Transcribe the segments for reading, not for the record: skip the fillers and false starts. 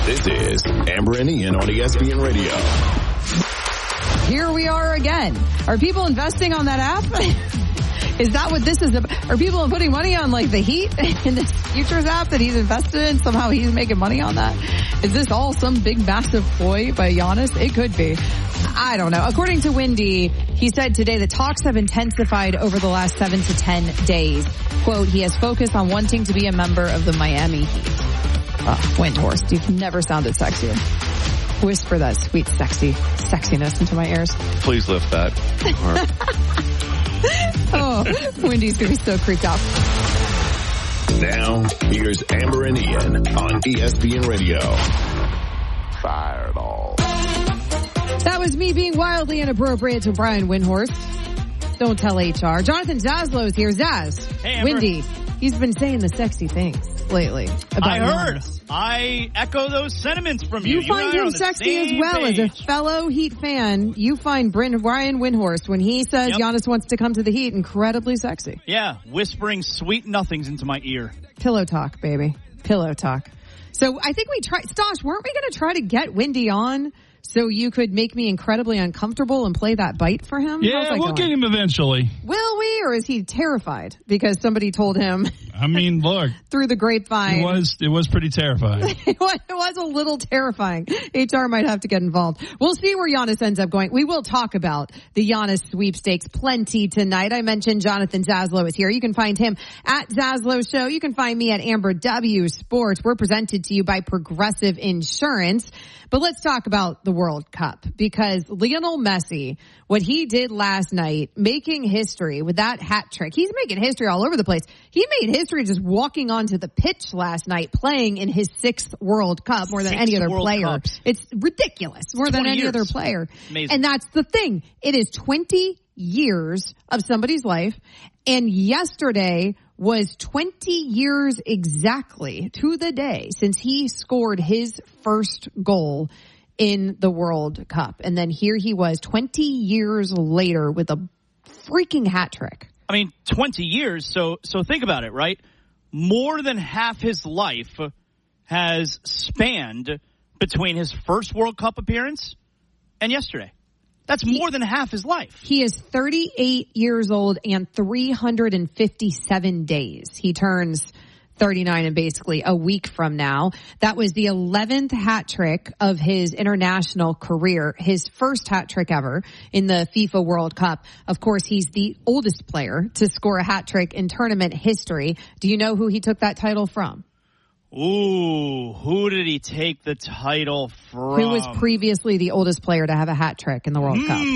This is Amber and Ian on ESPN Radio. Here we are again. Are people investing on that app? Is that what this is about? Are people putting money on like the Heat in this futures app that he's invested in? Somehow he's making money on that? Is this all some big massive ploy by Giannis? It could be. I don't know. According to Windy, he said today that talks have intensified over the last 7 to 10 days. Quote, he has focused on wanting to be a member of the Miami Heat. Windhorst, you've never sounded sexier. Whisper that sweet, sexiness into my ears. Please lift that. Oh, Wendy's going to be so creeped out. Now, here's Amber and Ian on ESPN Radio. Fireball. That was me being wildly inappropriate to Brian Windhorst. Don't tell HR. Jonathan Zaslow is here. Zaz. Hey, Amber. Windy. He's been saying the sexy things lately. I heard. I echo those sentiments from you. You find him sexy as well as a fellow Heat fan. You find Brian Windhorst, when he says Giannis wants to come to the Heat, incredibly sexy. Yeah, whispering sweet nothings into my ear. Pillow talk, baby. Pillow talk. So I think we tried, Stosh, weren't we going to try to get Windy on so you could make me incredibly uncomfortable and play that bite for him? Yeah, we'll get him eventually. Will we, or is he terrified because somebody told him? I mean, look. Through the grapevine. It was pretty terrifying. It was a little terrifying. HR might have to get involved. We'll see where Giannis ends up going. We will talk about the Giannis sweepstakes plenty tonight. I mentioned Jonathan Zaslow is here. You can find him at Zaslow Show. You can find me at Amber W Sports. We're presented to you by Progressive Insurance. But let's talk about the World Cup, because Lionel Messi, what he did last night, making history with that hat trick. He's making history all over the place. He made history just walking onto the pitch last night, playing in his 6th World Cup, more than any other player. Cups. It's ridiculous, more than any other player. Amazing. And that's the thing. It is 20 years of somebody's life. And yesterday was 20 years exactly to the day since he scored his first goal in the World Cup. And then here he was 20 years later with a freaking hat trick. I mean, 20 years. So think about it, right? More than half his life has spanned between his first World Cup appearance and yesterday. That's more than half his life. He is 38 years old and 357 days. He turns 39 in basically a week from now. That was the 11th hat trick of his international career, his first hat trick ever in the FIFA World Cup. Of course, he's the oldest player to score a hat trick in tournament history. Do you know who he took that title from? Ooh, who did he take the title from? Who was previously the oldest player to have a hat trick in the World Cup?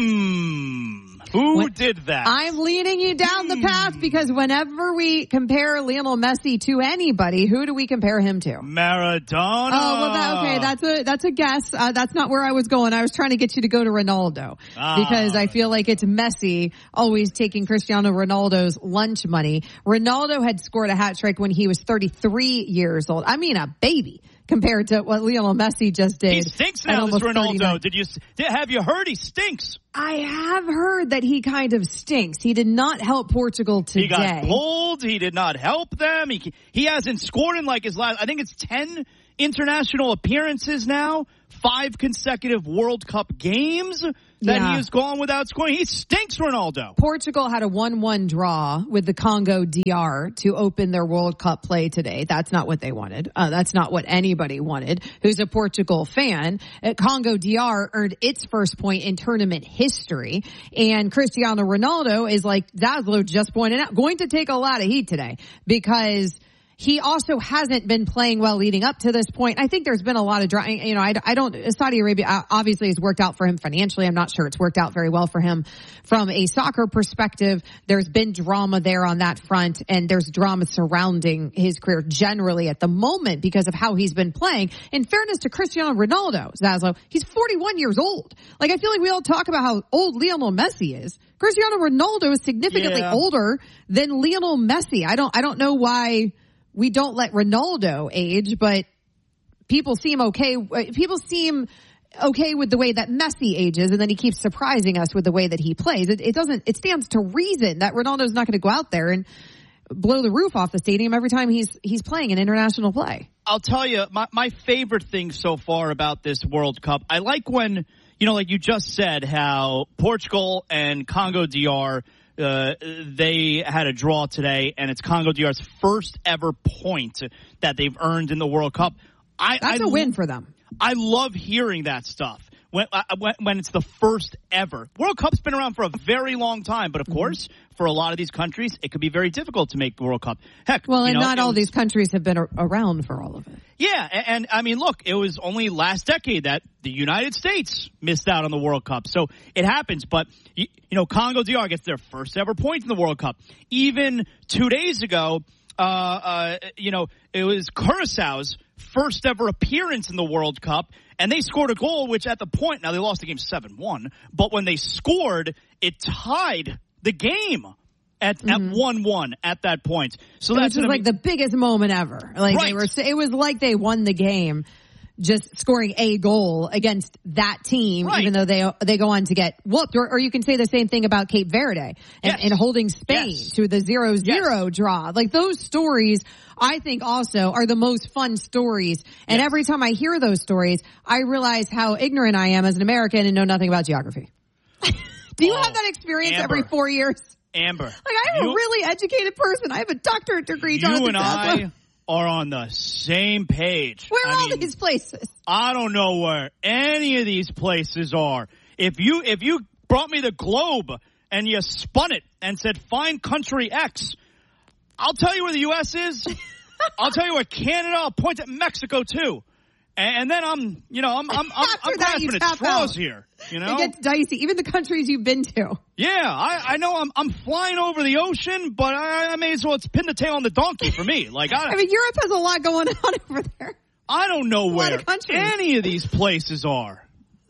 Who did that? I'm leading you down the path because whenever we compare Lionel Messi to anybody, who do we compare him to? Maradona. Oh, well, that's a guess. That's not where I was going. I was trying to get you to go to Ronaldo because I feel like it's Messi always taking Cristiano Ronaldo's lunch money. Ronaldo had scored a hat trick when he was 33 years old. I mean, a baby compared to what Lionel Messi just did. He stinks now, this Ronaldo. Have you heard he stinks? I have heard that he kind of stinks. He did not help Portugal today. He got pulled. He did not help them. He hasn't scored in like his last, I think it's 10 international appearances now, 5 consecutive World Cup games that he has gone without scoring. He stinks, Ronaldo. Portugal had a 1-1 draw with the Congo DR to open their World Cup play today. That's not what they wanted. That's not what anybody wanted who's a Portugal fan. Congo DR earned its first point in tournament history. And Cristiano Ronaldo is, like Zaslow just pointed out, going to take a lot of heat today because he also hasn't been playing well leading up to this point. I think there's been a lot of Saudi Arabia obviously has worked out for him financially. I'm not sure it's worked out very well for him from a soccer perspective. There's been drama there on that front, and there's drama surrounding his career generally at the moment because of how he's been playing. In fairness to Cristiano Ronaldo, Zaslow, he's 41 years old. Like, I feel like we all talk about how old Lionel Messi is. Cristiano Ronaldo is significantly older than Lionel Messi. I don't know why we don't let Ronaldo age, but people seem okay. People seem okay with the way that Messi ages, and then he keeps surprising us with the way that he plays. It stands to reason that Ronaldo's not going to go out there and blow the roof off the stadium every time he's playing an international play. I'll tell you, my favorite thing so far about this World Cup, I like when, like you just said, how Portugal and Congo DR, they had a draw today, and it's Congo DR's first ever point that they've earned in the World Cup. That's a win for them. I love hearing that stuff. When it's the first ever. World Cup's been around for a very long time, but of course, for a lot of these countries, it could be very difficult to make the World Cup. Heck, not all these countries have been around for all of it. Yeah, and I mean, look, it was only last decade that the United States missed out on the World Cup, so it happens. But Congo DR gets their first ever point in the World Cup. Even 2 days ago, it was Curaçao's first ever appearance in the World Cup, and they scored a goal, which at the point, now they lost the game 7-1, but when they scored, it tied the game at 1-1 at that point. So that's like the biggest moment ever. Like right. It was like they won the game just scoring a goal against that team, right. Even though they go on to get whooped. Or you can say the same thing about Cape Verde and holding Spain to the 0-0 draw. Like those stories, I think also are the most fun stories. And every time I hear those stories, I realize how ignorant I am as an American and know nothing about geography. Do you have that experience every 4 years? Amber. Like I'm a really educated person. I have a doctorate degree. You and I are on the same page. Where are all these places? I don't know where any of these places are. If you brought me the globe and you spun it and said find country X, I'll tell you where the U.S. is. I'll tell you where Canada. I'll point at Mexico too. And then I'm grasping at straws here. It gets dicey. Even the countries you've been to. Yeah, I know I'm flying over the ocean, but I may as well pin the tail on the donkey for me. Like I mean, Europe has a lot going on over there. I don't know where any of these places are.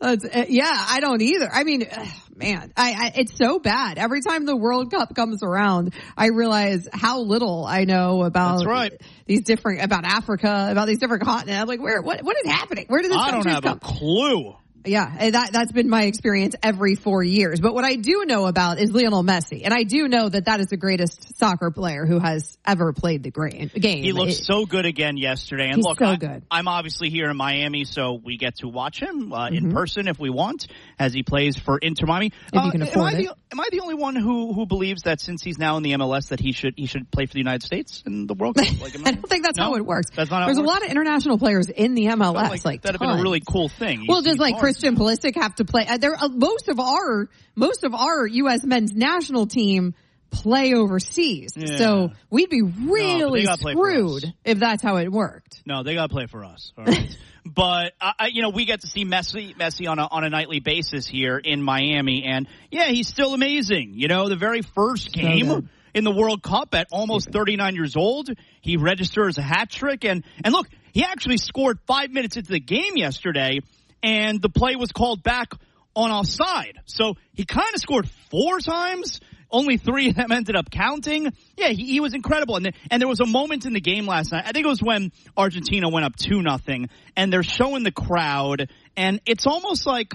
I don't either. I mean, man, it's so bad. Every time the World Cup comes around, I realize how little I know about about Africa, about these different continents. I'm like, what is happening? Where did this countries come? I don't have a clue. Yeah, that's been my experience every 4 years. But what I do know about is Lionel Messi. And I do know that is the greatest soccer player who has ever played the game. He looked so good again yesterday. And look, good. I'm obviously here in Miami, so we get to watch him in person if we want, as he plays for Inter Miami. If you can afford it. Am I the only one who believes that since he's now in the MLS that he should play for the United States in the World Cup? Like, I don't think that's how it works. That's not how There's it works? a lot of international players in the MLS. That'd have been a really cool thing. Well, just like Christian Pulisic have to play. Most of our U.S. men's national team play overseas, so we'd be really screwed if that's how it worked. No, they got to play for us. All right. But we get to see Messi on a nightly basis here in Miami, and he's still amazing. The very first game in the World Cup at almost 39 years old, he registers a hat trick, and look, he actually scored 5 minutes into the game yesterday. And the play was called back on offside. So he kind of scored 4 times. Only 3 of them ended up counting. Yeah, he was incredible. And there was a moment in the game last night. I think it was when Argentina went up 2-0. And they're showing the crowd. And it's almost like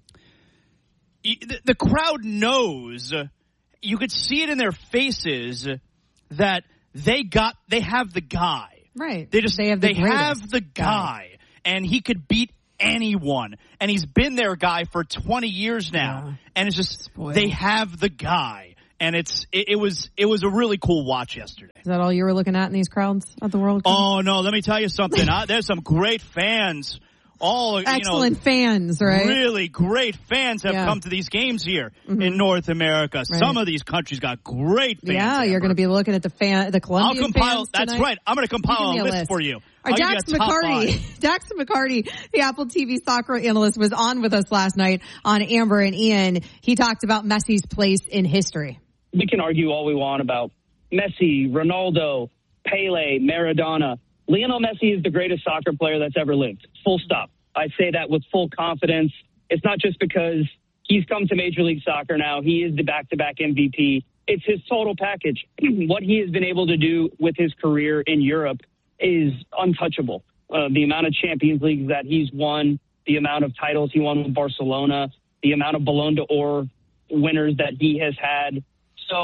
the crowd knows. You could see it in their faces that they have the guy. Right. They have the guy. And he could beat anyone, and he's been their guy for 20 years now, and it's just they have the guy, and it was a really cool watch yesterday. Is that all you were looking at in these crowds at the World Cup? Oh no, let me tell you something. There's some great fans. Excellent fans, right? Really great fans have come to these games here in North America. Right. Some of these countries got great fans. Yeah, you're going to be looking at the Colombian fans tonight. That's right. I'm going to compile a list for you. Dax McCarty, the Apple TV soccer analyst, was on with us last night on Amber and Ian. He talked about Messi's place in history. We can argue all we want about Messi, Ronaldo, Pele, Maradona. Lionel Messi is the greatest soccer player that's ever lived. Full stop. I say that with full confidence. It's not just because he's come to Major League Soccer now. He is the back-to-back MVP. It's his total package. What he has been able to do with his career in Europe is untouchable. The amount of Champions Leagues that he's won, the amount of titles he won with Barcelona, the amount of Ballon d'Or winners that he has had. So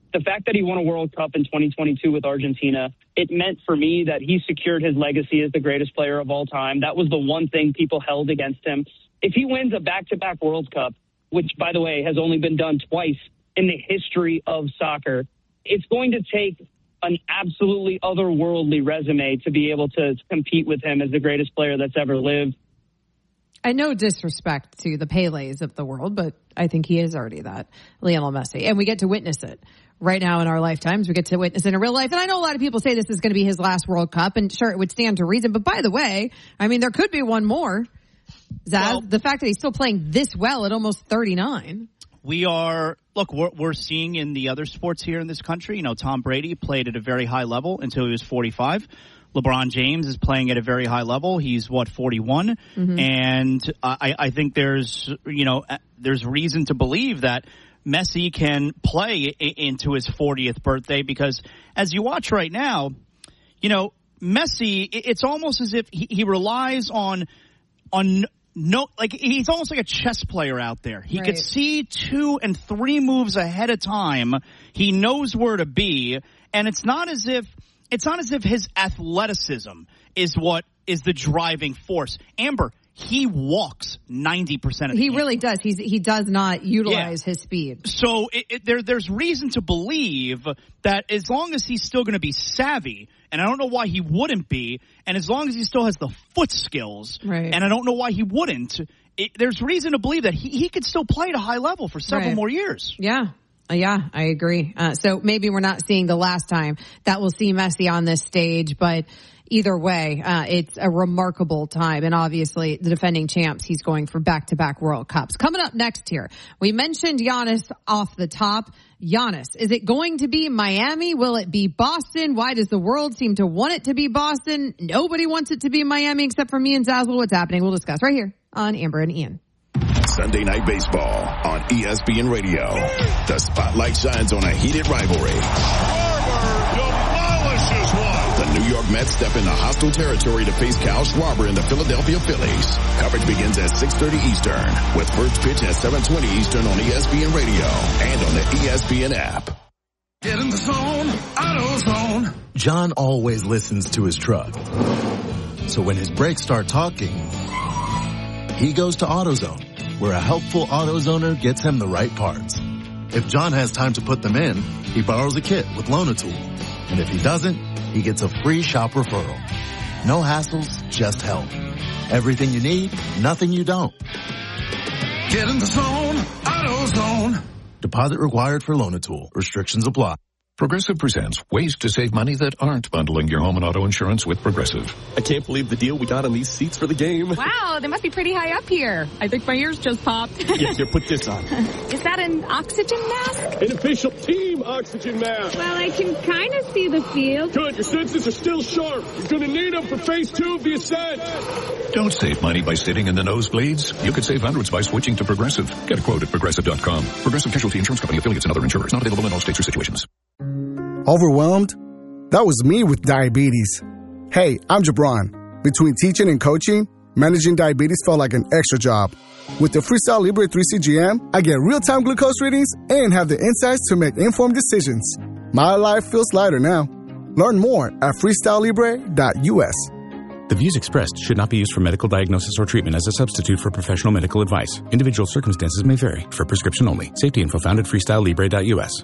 The fact that he won a World Cup in 2022 with Argentina, it meant for me that he secured his legacy as the greatest player of all time. That was the one thing people held against him. If he wins a back-to-back World Cup, which, by the way, has only been done twice in the history of soccer, it's going to take an absolutely otherworldly resume to be able to compete with him as the greatest player that's ever lived. I know disrespect to the Pelés of the world, but I think he is already that, Lionel Messi. And we get to witness it right now in our lifetimes. We get to witness it in real life. And I know a lot of people say this is going to be his last World Cup, and sure, it would stand to reason. But by the way, I mean, there could be one more. Zaz, well, the fact that he's still playing this well at almost 39. We're seeing in the other sports here in this country, you know, Tom Brady played at a very high level until he was 45. LeBron James is playing at a very high level. He's 41? Mm-hmm. And I think there's reason to believe that Messi can play into his 40th birthday, because as you watch right now, you know, Messi, it's almost as if he relies on he's almost like a chess player out there. He could see 2 and 3 moves ahead of time. He knows where to be, and it's not as if his athleticism is what is the driving force. Amber, he walks 90% of the game. He really does. He does not utilize his speed. So there's reason to believe that as long as he's still going to be savvy, and I don't know why he wouldn't be, and as long as he still has the foot skills, and I don't know why he wouldn't, there's reason to believe that he could still play at a high level for several more years. Yeah, I agree. So maybe we're not seeing the last time that we'll see Messi on this stage, but either way, it's a remarkable time. And obviously, the defending champs, he's going for back-to-back World Cups. Coming up next here, we mentioned Giannis off the top. Giannis, is it going to be Miami? Will it be Boston? Why does the world seem to want it to be Boston? Nobody wants it to be Miami except for me and Zazzle. What's happening? We'll discuss right here on Amber and Ian. Sunday Night Baseball on ESPN Radio. The spotlight shines on a heated rivalry. Demolishes one. The New York Mets step into hostile territory to face Kyle Schwarber and the Philadelphia Phillies. Coverage begins at 6:30 Eastern, with first pitch at 7:20 Eastern on ESPN Radio and on the ESPN app. Get in the zone, AutoZone. John always listens to his truck. So when his brakes start talking, he goes to AutoZone, where a helpful AutoZoner gets him the right parts. If John has time to put them in, he borrows a kit with Loan-A-Tool. And if he doesn't, he gets a free shop referral. No hassles, just help. Everything you need, nothing you don't. Get in the zone, AutoZone. Deposit required for Loan-A-Tool. Restrictions apply. Progressive presents ways to save money that aren't bundling your home and auto insurance with Progressive. I can't believe the deal we got on these seats for the game. Wow, they must be pretty high up here. I think my ears just popped. Here, put this on. Is that an oxygen mask? An official team oxygen mask. Well, I can kind of see the field. Good, your senses are still sharp. You're going to need them for phase 2 of the ascent. Don't save money by sitting in the nosebleeds. You could save hundreds by switching to Progressive. Get a quote at Progressive.com. Progressive Casualty Insurance Company, affiliates, and other insurers. Not available in all states or situations. Overwhelmed? That was me with diabetes. Hey, I'm Jabron. Between teaching and coaching, managing diabetes felt like an extra job. With the Freestyle Libre 3 CGM, I get real-time glucose readings and have the insights to make informed decisions. My life feels lighter now. Learn more at freestylelibre.us. The views expressed should not be used for medical diagnosis or treatment as a substitute for professional medical advice. Individual circumstances may vary. For prescription only. Safety info found at freestylelibre.us.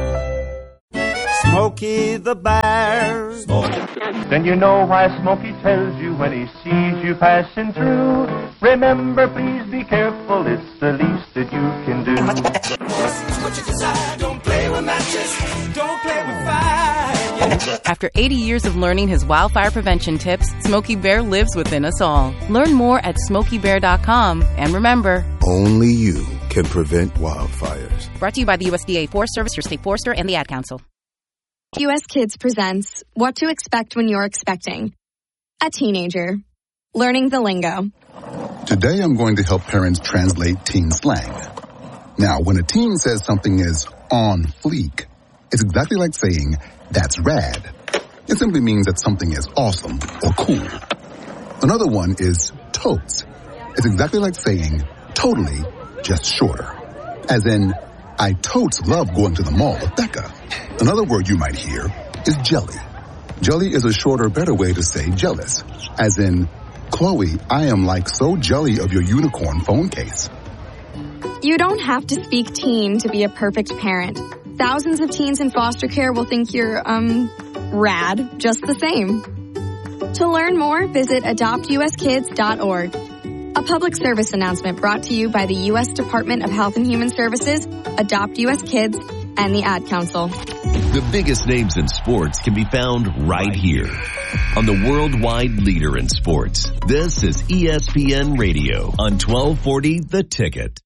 Smokey the Bear. Then you know why Smokey tells you when he sees you passing through. Remember, please be careful, it's the least that you can do. What you decide, don't play with matches, don't play with fire. After 80 years of learning his wildfire prevention tips, Smokey Bear lives within us all. Learn more at SmokeyBear.com. And remember, only you can prevent wildfires. Brought to you by the USDA Forest Service, your state forester, and the Ad Council. US Kids presents What to Expect When You're Expecting. A teenager. Learning the lingo. Today I'm going to help parents translate teen slang. Now, when a teen says something is on fleek, it's exactly like saying, that's rad. It simply means that something is awesome or cool. Another one is totes. It's exactly like saying totally, just shorter. As in, I totes love going to the mall with Becca. Another word you might hear is jelly. Jelly is a shorter, better way to say jealous. As in, Chloe, I am like so jelly of your unicorn phone case. You don't have to speak teen to be a perfect parent. Thousands of teens in foster care will think you're, rad just the same. To learn more, visit adoptuskids.org. A public service announcement brought to you by the U.S. Department of Health and Human Services, Adopt U.S. Kids, and the Ad Council. The biggest names in sports can be found right here on the worldwide leader in sports. This is ESPN Radio on 1240 The Ticket.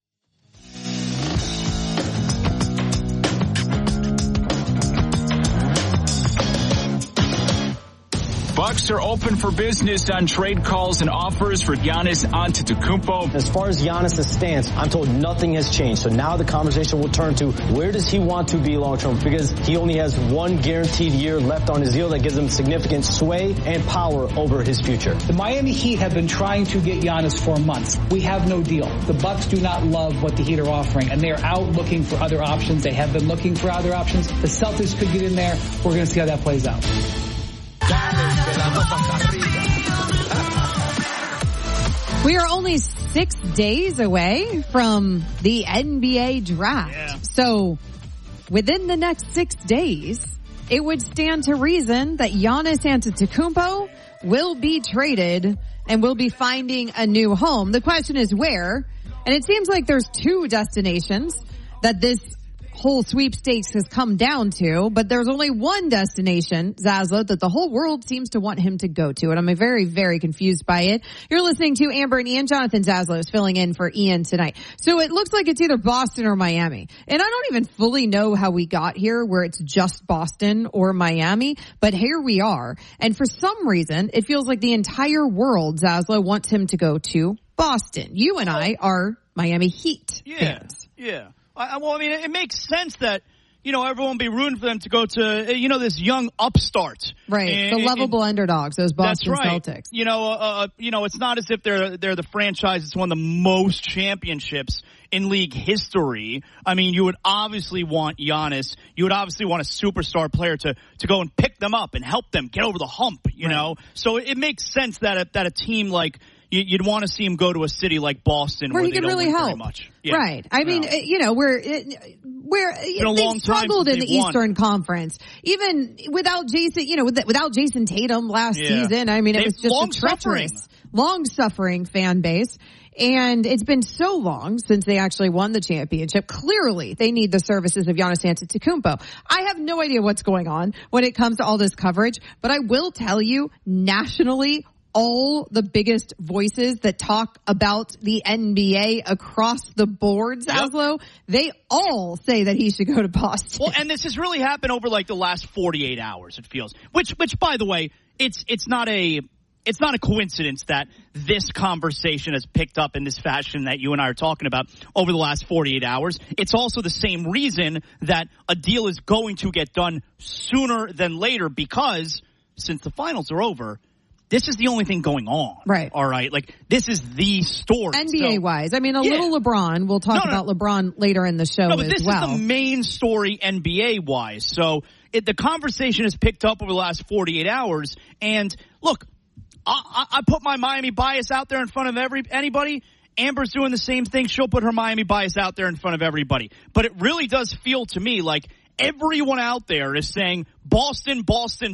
Bucks are open for business on trade calls and offers for Giannis Antetokounmpo. As far as Giannis' stance, I'm told nothing has changed. So now the conversation will turn to where does he want to be long term? Because he only has one guaranteed year left on his deal that gives him significant sway and power over his future. The Miami Heat have been trying to get Giannis for months. We have no deal. The Bucks do not love what the Heat are offering, and they are out looking for other options. They have been looking for other options. The Celtics could get in there. We're going to see how that plays out. We are only 6 days away from the NBA draft. Yeah. So within the next 6 days, it would stand to reason that Giannis Antetokounmpo will be traded and will be finding a new home. The question is where, and it seems like there's two destinations that this whole sweepstakes has come down to, but there's only one destination, Zaslow, that the whole world seems to want him to go to, and I'm very, very confused by it. You're listening to Amber and Ian. Jonathan Zaslow is filling in for Ian tonight. So it looks like it's either Boston or Miami, and I don't even fully know how we got here where it's just Boston or Miami, but here we are, and for some reason, it feels like the entire world, Zaslow, wants him to go to Boston. You and I are Miami Heat fans. Yeah. Well, I mean, it makes sense that, everyone be rooting for them to go to, this young upstart. Right. The lovable underdogs, those Boston Celtics. It's not as if they're the franchise that's won the most championships in league history. I mean, you would obviously want Giannis. You would obviously want a superstar player to go and pick them up and help them get over the hump, you know? So it makes sense that a team like, you'd want to see him go to a city like Boston where he can really help. Much. Yeah. Right. I mean, they've struggled in the Eastern Conference. Even without Jason, without Jason Tatum last season. I mean, it was just a treacherous, long-suffering fan base. And it's been so long since they actually won the championship. Clearly, they need the services of Giannis Antetokounmpo. I have no idea what's going on when it comes to all this coverage, but I will tell you, nationally, all the biggest voices that talk about the NBA across the board, Zaslow, they all say that he should go to Boston. Well, and this has really happened over like the last 48 hours, it feels. Which by the way, it's not a coincidence that this conversation has picked up in this fashion that you and I are talking about over the last 48 hours. It's also the same reason that a deal is going to get done sooner than later, because since the finals are over, this is the only thing going on. Right. All right. Like, this is the story. NBA-wise. I mean, little LeBron. We'll talk about LeBron later in the show as well. No, but this is the main story NBA-wise. So the conversation has picked up over the last 48 hours. And, look, I put my Miami bias out there in front of anybody. Amber's doing the same thing. She'll put her Miami bias out there in front of everybody. But it really does feel to me like everyone out there is saying Boston, Boston,